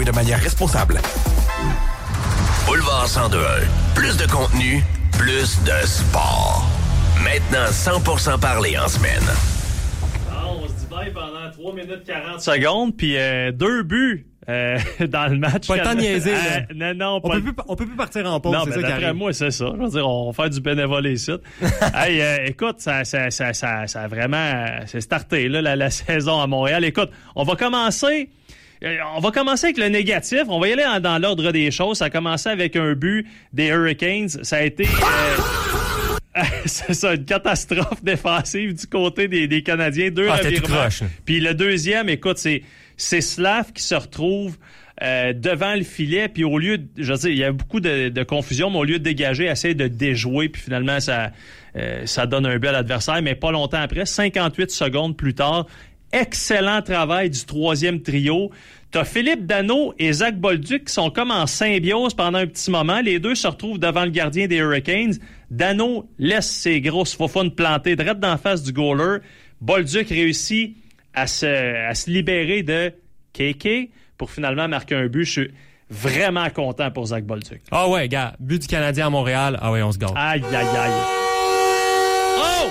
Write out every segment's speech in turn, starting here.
de manière responsable. Boulevard 102.1. Plus de contenu, plus de sport. Maintenant, 100% parlé en semaine. On se dit bye pendant 3 minutes 40 secondes, puis 2 buts dans le match. Pas le temps de niaiser, là. Non, on peut plus partir en pause, non, c'est ça qui d'après arrive. moi, c'est ça. Je veux dire, on va faire du bénévolat ici. Hey, écoute, ça a vraiment... c'est starté, là, la saison à Montréal. Écoute, on va commencer avec le négatif. On va y aller dans l'ordre des choses. Ça a commencé avec un but des Hurricanes. Ça a été... c'est ça, une catastrophe défensive du côté des Canadiens. 2 revirements. Puis le deuxième, écoute, c'est Slav qui se retrouve devant le filet, puis au lieu, je veux dire, il y a beaucoup de confusion, mais au lieu de dégager, essaie de déjouer, puis finalement, ça donne un but à l'adversaire, mais pas longtemps après, 58 secondes plus tard, excellent travail du troisième trio. T'as Philippe Danault et Zach Bolduc qui sont comme en symbiose pendant un petit moment. Les deux se retrouvent devant le gardien des Hurricanes. Danault laisse ses grosses faufounes planter direct dans la face du goaler. Bolduc réussit à se libérer de KK pour finalement marquer un but. Je suis vraiment content pour Zach Bolduc. Ah ouais, gars, but du Canadien à Montréal. Ah ouais, on se gâte. Aïe, aïe, aïe. Oh!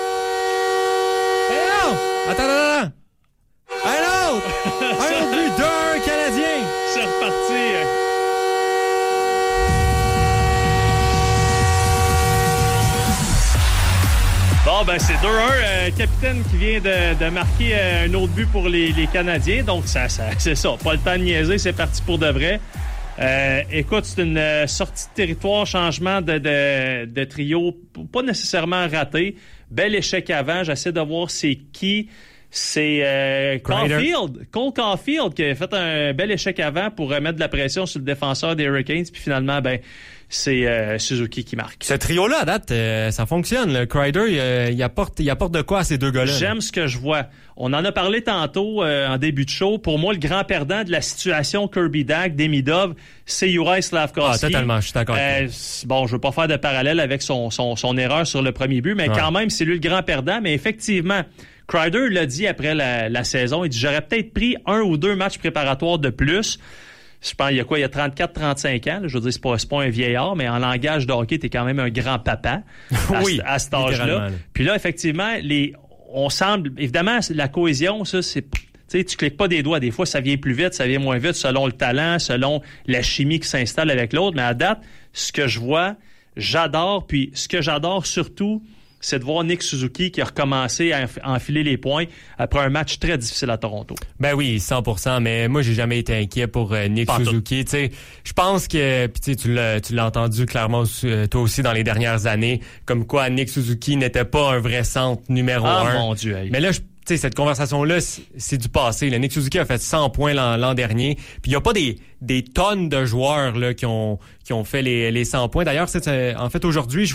Hey, non! Attends. Un autre! Un autre but d'un Canadien! C'est reparti. Bon, ben c'est 2-1. Capitaine qui vient de marquer un autre but pour les Canadiens. Donc, ça, c'est ça. Pas le temps de niaiser. C'est parti pour de vrai. Écoute, c'est une sortie de territoire, changement de trio. Pas nécessairement raté. Bel échec avant. J'essaie de voir c'est qui. C'est Cole Caulfield qui a fait un bel échec avant pour mettre de la pression sur le défenseur des Hurricanes. Puis finalement, ben c'est Suzuki qui marque. Ce trio-là, à date, ça fonctionne. Le Kreider, il apporte de quoi à ces deux gars-là? J'aime ce que je vois. On en a parlé tantôt en début de show. Pour moi, le grand perdant de la situation Kirby Dach, Demidov, c'est Juraj Slafkovský. Ah, totalement, je suis d'accord. Bon, je veux pas faire de parallèle avec son erreur sur le premier but, mais quand même, c'est lui le grand perdant. Mais effectivement, Kreider l'a dit après la saison, il dit « J'aurais peut-être pris 1 ou 2 matchs préparatoires de plus. » Je pense, il y a 34-35 ans. Là, je veux dire, c'est pas un vieillard, mais en langage de hockey, t'es quand même un grand papa à cet âge-là. Puis là, effectivement, on semble... Évidemment, la cohésion, ça, c'est... Tu sais, tu cliques pas des doigts. Des fois, ça vient plus vite, ça vient moins vite, selon le talent, selon la chimie qui s'installe avec l'autre. Mais à date, ce que je vois, j'adore. Puis ce que j'adore surtout, c'est de voir Nick Suzuki qui a recommencé à enfiler les points après un match très difficile à Toronto. Ben oui, 100%, mais moi, j'ai jamais été inquiet pour Nick Suzuki. Tu sais, je pense que, puis tu l'as entendu clairement toi aussi dans les dernières années, comme quoi Nick Suzuki n'était pas un vrai centre numéro 1. Ah mon Dieu. Hey. Mais là, tu sais, cette conversation-là, c'est du passé. Le Nick Suzuki a fait 100 points l'an dernier. Puis il n'y a pas des tonnes de joueurs là qui ont fait les 100 points. D'ailleurs, en fait, aujourd'hui,